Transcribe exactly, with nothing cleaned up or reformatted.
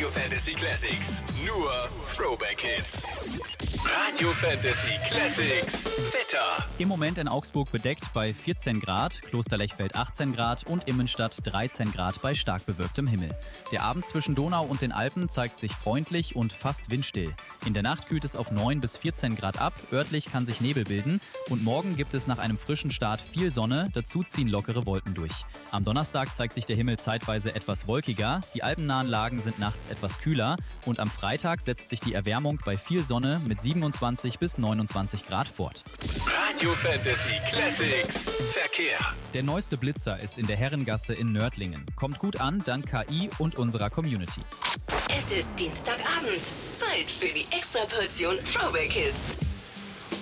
Radio Fantasy Classics. Nur Throwback Hits. Radio Fantasy Classics. Wetter. Im Moment in Augsburg bedeckt bei vierzehn Grad, Klosterlechfeld achtzehn Grad und Immenstadt dreizehn Grad bei stark bewölktem Himmel. Der Abend zwischen Donau und den Alpen zeigt sich freundlich und fast windstill. In der Nacht kühlt es auf neun bis vierzehn Grad ab, örtlich kann sich Nebel bilden und morgen gibt es nach einem frischen Start viel Sonne, dazu ziehen lockere Wolken durch. Am Donnerstag zeigt sich der Himmel zeitweise etwas wolkiger, die alpennahen Lagen sind nachts etwas kühler und am Freitag setzt sich die Erwärmung bei viel Sonne mit siebenundzwanzig bis neunundzwanzig Grad fort. Radio Fantasy Classics. Verkehr. Der neueste Blitzer ist in der Herrengasse in Nördlingen. Kommt gut an, dank K I und unserer Community. Es ist Dienstagabend. Zeit für die Extraportion Throwback Hits.